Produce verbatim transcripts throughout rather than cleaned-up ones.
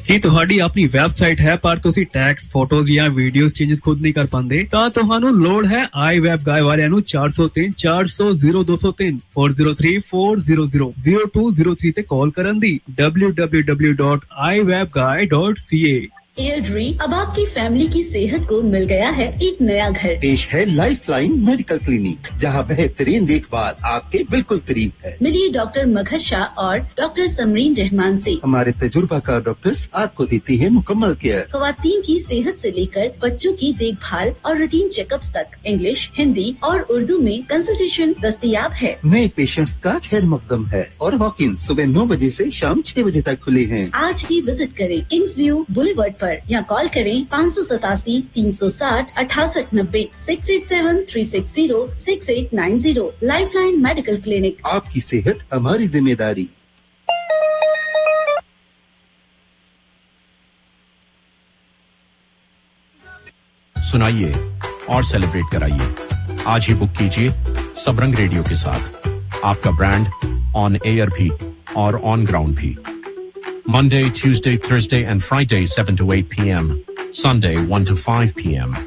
ਕੀ ਤੁਹਾਡੀ ਆਪਣੀ ਵੈਬਸਾਈਟ ਹੈ ਪਰ ਤੁਸੀਂ ਟੈਕਸ, ਫੋਟੋਜ਼ ਜਾਂ ਵੀਡੀਓਜ਼ ਚੇਂਜਸ ਖੁਦ ਨਹੀਂ ਕਰ ਪਾਉਂਦੇ ਤਾਂ ਤੁਹਾਨੂੰ ਲੋੜ ਹੈ iWeb Guy ਵਾਲਿਆਂ ਨੂੰ four oh three four hundred oh two oh three four oh three four hundred oh two oh three ਤੇ ਕਾਲ ਕਰਨ ਦੀ w w w dot i web guy dot c a। एयरड्री अब आपकी फैमिली की सेहत को मिल गया है एक नया घर। पेश है लाइफलाइन मेडिकल क्लिनिक, जहां बेहतरीन देखभाल आपके बिल्कुल करीब है। मिलिए डॉक्टर मगहर शाह और डॉक्टर समरीन रहमान से। हमारे तजुर्बाकार डॉक्टर्स आपको देती है मुकम्मल केयर। खवातीन की सेहत से लेकर बच्चों की देखभाल और रूटीन चेकअप्स तक इंग्लिश, हिंदी और उर्दू में कंसल्टेशन दस्तयाब है। नए पेशेंट्स का खैर मकदम है और वॉक इन सुबह नौ बजे से शाम छह बजे तक खुले हैं। आज ही विजिट करें किंग्स व्यू बुलेवर्ड या कॉल करें पाँच सौ सतासी तीन सौ साठ अठासठ नब्बे six eight seven three six zero six eight nine zero. Lifeline medical clinic, आपकी सेहत हमारी जिम्मेदारी। सुनाइए और सेलिब्रेट कराइए, आज ही बुक कीजिए सबरंग रेडियो के साथ, आपका ब्रांड ऑन एयर भी और ऑन ग्राउंड भी। Monday, Tuesday, Thursday and Friday seven to eight p m, Sunday one to five p m.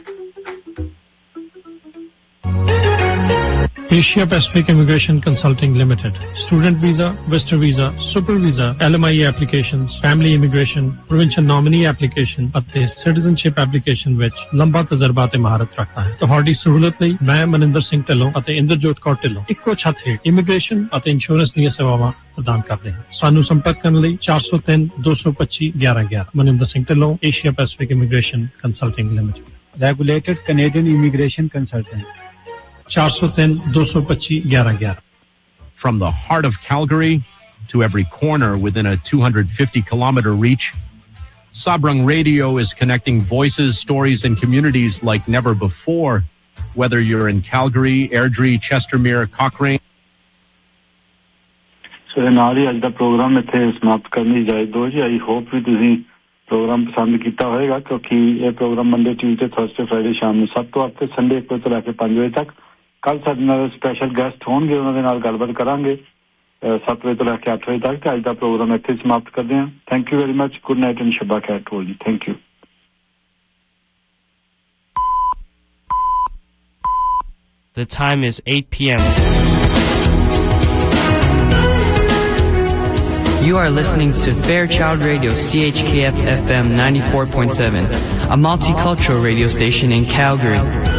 Asia Pacific Immigration Consulting Limited, student visa, visitor visa, super visa, L M I A applications, family immigration, provincial nominee application ਅਤੇ citizenship application ਵਿੱਚ ਲੰਬਾ ਤਜਰਬਾ ਤੇ ਮਹਾਰਤ ਰੱਖਦਾ ਹੈ। ਤੁਹਾਡੀ ਸਹੂਲਤ ਲਈ ਮੈਂ ਮਨਿੰਦਰ ਸਿੰਘ ਢਿੱਲੋਂ ਅਤੇ ਇੰਦਰਜੋਤ ਕੌਰ ਢਿੱਲੋਂ ਇੱਕੋ ਛੱਤ ਹੇਠ ਇਮੀਗ੍ਰੇਸ਼ਨ ਅਤੇ ਇੰਸ਼ੋਰੈਂਸ ਦੀਆਂ ਸੇਵਾਵਾਂ ਪ੍ਰਦਾਨ ਕਰਦੇ ਹਾਂ। ਸਾਨੂੰ ਸੰਪਰਕ ਕਰਨ ਲਈ four oh three two two five one one one one। Maninder Singh Dhillon, Asia Pacific Immigration Consulting Limited, regulated Canadian immigration consultant। four oh three two two five one one one one। From the heart of Calgary to every corner within a two hundred fifty kilometer reach, Sabrang Radio is connecting voices, stories and communities like never before, whether you're in Calgary, Airdrie, Chestermere, Cochrane। So ਨਾਲ ਹੀ ਅੱਜ ਦਾ programme ਇੱਥੇ ਸਮਾਪਤ ਕਰਨ ਦੀ ਇਜਾਜ਼ਤ ਦਿਓ ਜੀ। I hope ਵੀ ਤੁਸੀਂ programme ਪਸੰਦ ਕੀਤਾ ਹੋਵੇਗਾ, ਕਿਉਂਕਿ ਇਹ programme Monday, Tuesday, Thursday, Friday ਸ਼ਾਮ ਨੂੰ ਸੱਤ ਤੋਂ ਅੱਠ ਤੇ ਸੰਡੇ ਇੱਕ ਵਜੇ ਤੋਂ ਲੈ ਕੇ ਪੰਜ ਵਜੇ ਤੱਕ। ਕੱਲ ਸਾਡੇ ਨਾਲ ਸਪੈਸ਼ਲ ਗੈਸਟ ਹੋਣਗੇ, ਉਹਨਾਂ ਦੇ ਨਾਲ ਗੱਲਬਾਤ ਕਰਾਂਗੇ ਸੱਤ ਵਜੇ ਤੋਂ ਲੈ ਕੇ ਅੱਠ ਵਜੇ ਤੱਕ। ਤੇ ਅੱਜ ਦਾ ਪ੍ਰੋਗਰਾਮ ਇੱਥੇ ਸਮਾਪਤ ਕਰਦੇ ਹਾਂ। Thank you very much. Good night and Shaba ਖੈਰ ਟੂ ਜੀ। Thank you. The time is eight p m You are listening to Fairchild Radio, C H K F F M ninety-four point seven, a multicultural radio station in Calgary.